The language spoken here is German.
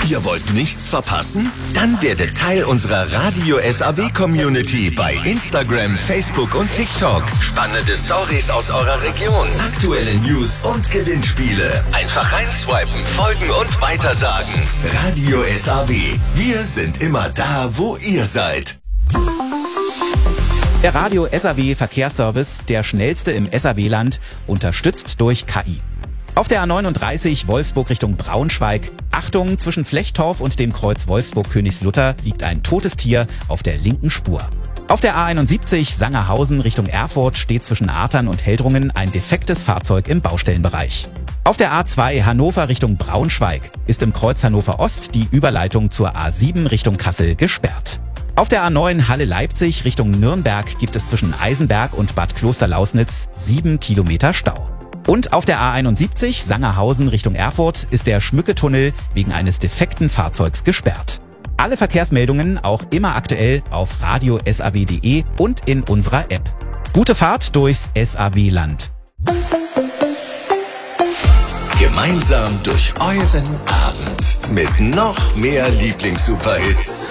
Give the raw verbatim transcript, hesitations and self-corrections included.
Ihr wollt nichts verpassen? Dann werdet Teil unserer Radio S A W-Community bei Instagram, Facebook und TikTok. Spannende Stories aus eurer Region, aktuelle News und Gewinnspiele. Einfach reinswipen, folgen und weitersagen. Radio S A W. Wir sind immer da, wo ihr seid. Der Radio S A W Verkehrsservice, der schnellste im S A W-Land, unterstützt durch K I. Auf der A neununddreißig Wolfsburg Richtung Braunschweig. Achtung, zwischen Flechtorf und dem Kreuz Wolfsburg-Königslutter liegt ein totes Tier auf der linken Spur. Auf der A einundsiebzig Sangerhausen Richtung Erfurt steht zwischen Artern und Heldrungen ein defektes Fahrzeug im Baustellenbereich. Auf der A zwei Hannover Richtung Braunschweig ist im Kreuz Hannover Ost die Überleitung zur A sieben Richtung Kassel gesperrt. Auf der A neun Halle-Leipzig Richtung Nürnberg gibt es zwischen Eisenberg und Bad Klosterlausnitz sieben Kilometer Stau. Und auf der A einundsiebzig Sangerhausen Richtung Erfurt ist der Schmücketunnel wegen eines defekten Fahrzeugs gesperrt. Alle Verkehrsmeldungen auch immer aktuell auf radio S A W punkt de und in unserer App. Gute Fahrt durchs S A W-Land. Gemeinsam durch euren Abend mit noch mehr Lieblings-Superhits.